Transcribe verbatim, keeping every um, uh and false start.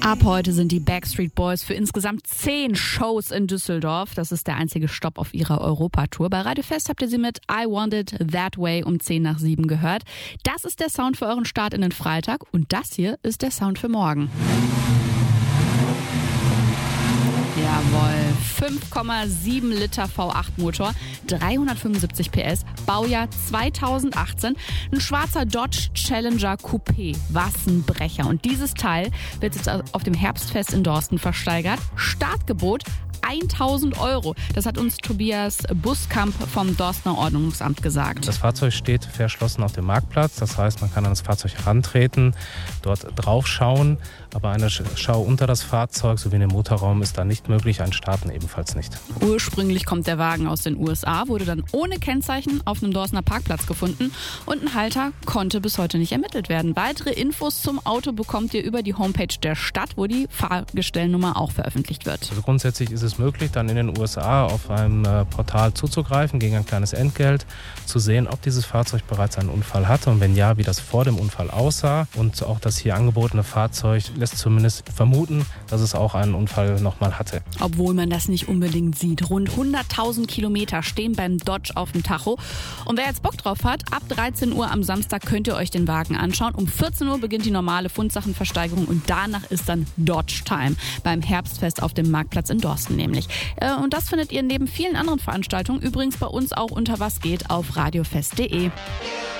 Ab heute sind die Backstreet Boys für insgesamt zehn Shows in Düsseldorf. Das ist der einzige Stopp auf ihrer Europatour. Bei Radio Fest habt ihr sie mit I Want It That Way um zehn nach sieben gehört. Das ist der Sound für euren Start in den Freitag und das hier ist der Sound für morgen. Jawohl, fünf Komma sieben Liter V acht Motor, dreihundertfünfundsiebzig P S, Baujahr zweitausendachtzehn, ein schwarzer Dodge Challenger Coupé, was ein Brecher. Und dieses Teil wird jetzt auf dem Herbstfest in Dorsten versteigert. Startgebot tausend Euro. Das hat uns Tobias Buskamp vom Dorstener Ordnungsamt gesagt. Das Fahrzeug steht verschlossen auf dem Marktplatz. Das heißt, man kann an das Fahrzeug herantreten, dort drauf schauen. Aber eine Schau unter das Fahrzeug sowie in den Motorraum ist da nicht möglich, ein Starten ebenfalls nicht. Ursprünglich kommt der Wagen aus den U S A, wurde dann ohne Kennzeichen auf einem Dorstener Parkplatz gefunden und ein Halter konnte bis heute nicht ermittelt werden. Weitere Infos zum Auto bekommt ihr über die Homepage der Stadt, wo die Fahrgestellnummer auch veröffentlicht wird. Also grundsätzlich ist es möglich, dann in den U S A auf einem äh, Portal zuzugreifen, gegen ein kleines Entgelt, zu sehen, ob dieses Fahrzeug bereits einen Unfall hatte und wenn ja, wie das vor dem Unfall aussah. Und auch das hier angebotene Fahrzeug lässt zumindest vermuten, dass es auch einen Unfall nochmal hatte. Obwohl man das nicht unbedingt sieht. Rund hunderttausend Kilometer stehen beim Dodge auf dem Tacho. Und wer jetzt Bock drauf hat, ab dreizehn Uhr am Samstag könnt ihr euch den Wagen anschauen. Um vierzehn Uhr beginnt die normale Fundsachenversteigerung und danach ist dann Dodge Time beim Herbstfest auf dem Marktplatz in Dorsten nämlich. Und das findet ihr neben vielen anderen Veranstaltungen übrigens bei uns auch unter Was geht auf radiofest punkt de.